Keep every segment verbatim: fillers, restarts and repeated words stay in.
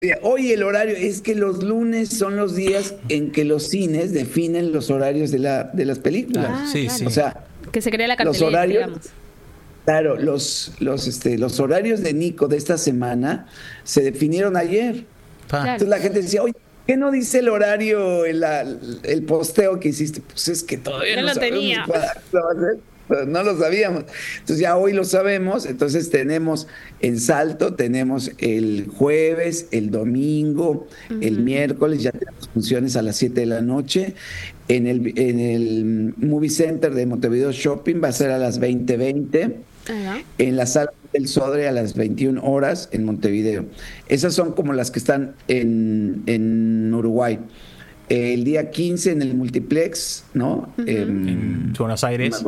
Hoy el horario, es que los lunes son los días en que los cines definen los horarios de, la, de las películas. Ah, sí, claro. O sea, que se crea la los cartelera, horarios, digamos. Claro, los, los, este, los horarios de Nico de esta semana se definieron ayer. Claro. Entonces la gente decía, oye, ¿qué no dice el horario, el, el posteo que hiciste? Pues es que todavía no, no lo sabemos tenía. cuál va a ser. No lo sabíamos. Entonces ya hoy lo sabemos. Entonces tenemos en Salto, tenemos el jueves, el domingo, uh-huh. el miércoles, ya tenemos funciones a las siete de la noche. En el, en el Movie Center de Montevideo Shopping va a ser a las veinte veinte. Uh-huh. En la sala del Sodre a las veintiuna horas en Montevideo. Esas son como las que están en, en Uruguay. El día quince en el Multiplex, ¿no? Uh-huh. Eh, en Buenos Aires.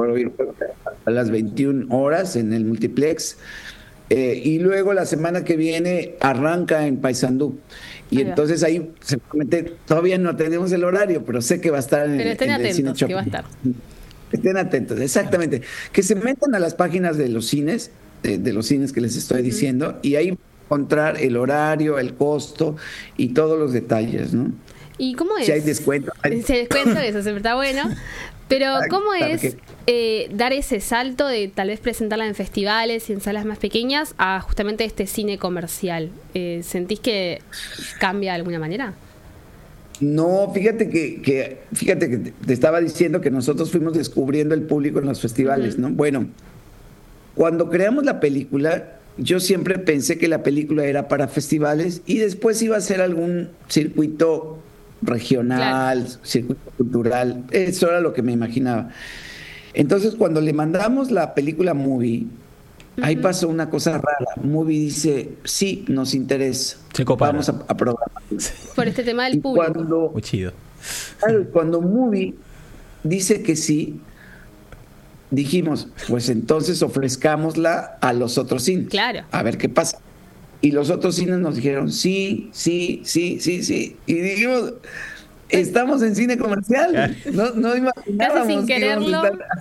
A las veintiuna horas en el Multiplex. Eh, y luego la semana que viene arranca en Paysandú. Y ahí entonces va. Ahí seguramente todavía no tenemos el horario, pero sé que va a estar en, pero estén en atentos, el Cine Shopping. Que va a estar. Estén atentos, exactamente. Que se metan a las páginas de los cines, de, de los cines que les estoy uh-huh. diciendo, y ahí encontrar el horario, el costo y todos los detalles, ¿no? ¿Y cómo es? Si hay descuento. Hay... Si hay descuento, eso siempre está bueno. Pero ¿cómo es eh, dar ese salto de tal vez presentarla en festivales y en salas más pequeñas a justamente este cine comercial? Eh, ¿Sentís que cambia de alguna manera? No, fíjate que, que fíjate que te estaba diciendo que nosotros fuimos descubriendo el público en los festivales, uh-huh. ¿no? Bueno, cuando creamos la película, yo siempre pensé que la película era para festivales y después iba a ser algún circuito regional, claro. circuito cultural. Eso era lo que me imaginaba. Entonces, cuando le mandamos la película a Movie, uh-huh. ahí pasó una cosa rara. Movie dice, sí, nos interesa. Vamos a, a programar. Por este tema del y público. Cuando, Muy chido. Claro, cuando Movie dice que sí, dijimos, pues entonces ofrezcámosla a los otros cines. Claro. A ver qué pasa. Y los otros cines nos dijeron, sí, sí, sí, sí, sí. Y dijimos, estamos en cine comercial. No, no imaginábamos. Casi sin quererlo.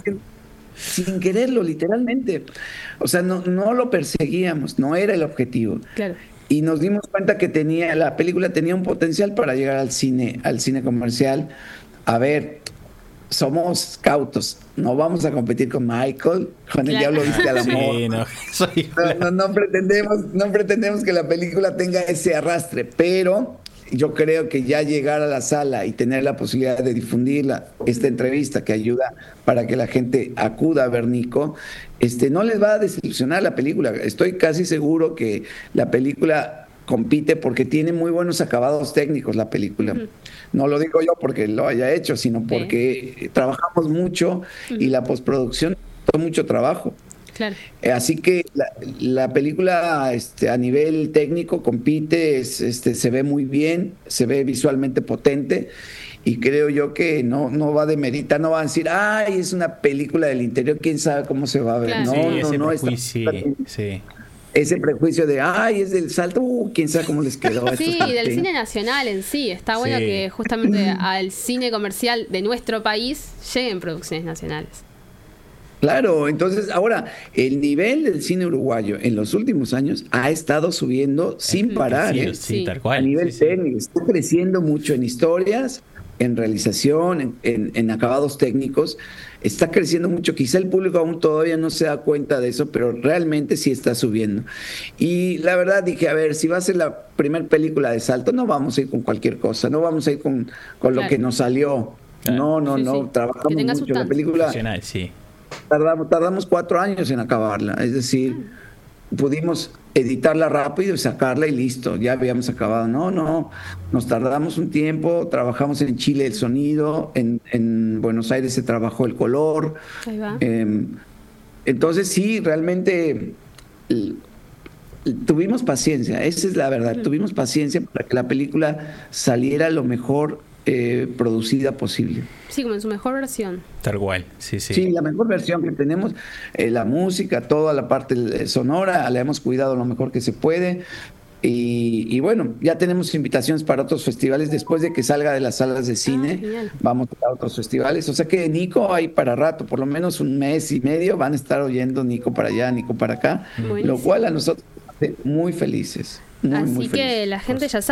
Sin quererlo, literalmente. O sea, no, no lo perseguíamos, no era el objetivo. Claro. Y nos dimos cuenta que tenía, la película tenía un potencial para llegar al cine, al cine comercial. A ver, somos cautos, no vamos a competir con Michael, con el claro. Diablo Viste al Amor. Sí, no, soy... no, no, no pretendemos, no pretendemos que la película tenga ese arrastre, pero yo creo que ya llegar a la sala y tener la posibilidad de difundirla, esta entrevista que ayuda para que la gente acuda a ver Nico, este, no les va a desilusionar la película. Estoy casi seguro que la película compite porque tiene muy buenos acabados técnicos la película. Uh-huh. No lo digo yo porque lo haya hecho, sino porque sí. trabajamos mucho uh-huh. y la postproducción es mucho trabajo. Claro. Así que la, la película este, a nivel técnico compite, es, este, se ve muy bien, se ve visualmente potente y creo yo que no, no va a demeritar, no va a decir, ay, es una película del interior, quién sabe cómo se va a ver. Claro. No, sí, no, ese no. prejuicio, Está, sí. Ese prejuicio de, ay, es del Salto, uh, quién sabe cómo les quedó. Sí, y del cine nacional en sí. Está bueno sí. que justamente al cine comercial de nuestro país lleguen producciones nacionales. Claro, entonces ahora el nivel del cine uruguayo en los últimos años ha estado subiendo sin parar, sí, ¿eh? sí, tal cual. A nivel sí, técnico, sí. está creciendo mucho en historias, en realización, en, en, en acabados técnicos, está creciendo mucho. Quizá el público aún todavía no se da cuenta de eso, pero realmente sí está subiendo. Y la verdad dije, a ver, si va a ser la primera película de Salto, no vamos a ir con cualquier cosa, no vamos a ir con, con claro. lo que nos salió. Claro. No, no, sí, no, sí. trabajamos mucho. Sustancia. La película... Funcional, sí. Tardamos, tardamos cuatro años en acabarla, es decir, pudimos editarla rápido y sacarla y listo, ya habíamos acabado. No, no, nos tardamos un tiempo, trabajamos en Chile el sonido, en, en Buenos Aires se trabajó el color. Ahí va. Eh, entonces sí, realmente l- tuvimos paciencia, esa es la verdad, mm. tuvimos paciencia para que la película saliera lo mejor eh, producida posible. Sí, como en su mejor versión. Tal cual, sí, sí. Sí, la mejor versión que tenemos, eh, la música, toda la parte sonora, la hemos cuidado lo mejor que se puede. Y, y bueno, ya tenemos invitaciones para otros festivales. Después de que salga de las salas de cine, ah, vamos a otros festivales. O sea que Nico hay para rato, por lo menos un mes y medio van a estar oyendo Nico para allá, Nico para acá. Buenísimo. Lo cual a nosotros muy felices. Muy, Así muy que felices. la gente ya sabe.